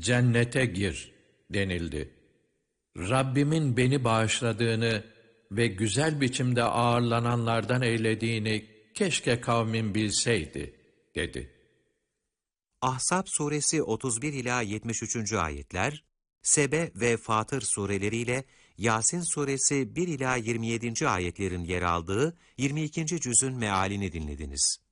cennete gir denildi. Rabbimin beni bağışladığını ve güzel biçimde ağırlananlardan eylediğini keşke kavmin bilseydi, dedi. Ahzab suresi 31 ila 73. ayetler, Sebe ve Fatır sureleriyle Yasin suresi 1 ila 27. ayetlerin yer aldığı 22. cüzün mealini dinlediniz.